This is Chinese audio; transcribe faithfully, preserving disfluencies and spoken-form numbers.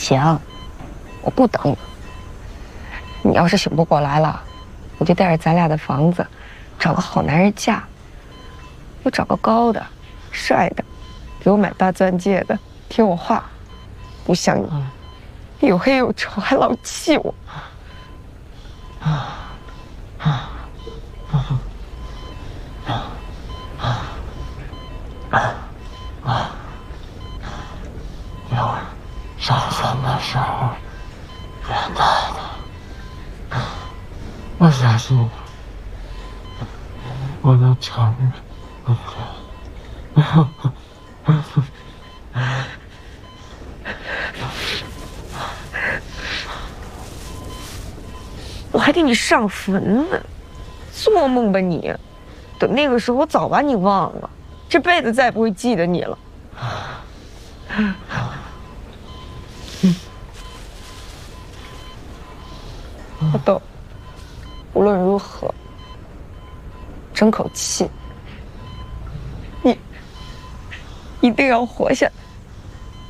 行，我不等你。你要是醒不过来了，我就带着咱俩的房子，找个好男人嫁。我找个高的、帅的，给我买大钻戒的，听我话，不像你，又黑又丑，还老气我。啊啊啊啊啊啊！有上山的时候，远带的，我相信我能承认。我还给你上坟呢，做梦吧你！等那个时候，我早把你忘了，这辈子再也不会记得你了。阿豆，无论如何，争口气，你一定要活下来。